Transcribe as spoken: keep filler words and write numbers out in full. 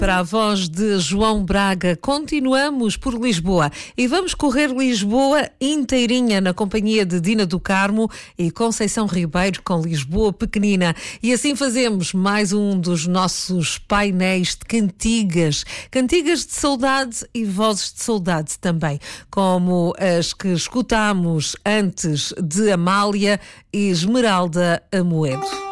Para a voz de João Braga, continuamos por Lisboa e vamos correr Lisboa inteirinha na companhia de Dina do Carmo e Conceição Ribeiro com Lisboa Pequenina. E assim fazemos mais um dos nossos painéis de cantigas, cantigas de saudade e vozes de saudade também, como as que escutámos antes de Amália e Esmeralda Amoedo.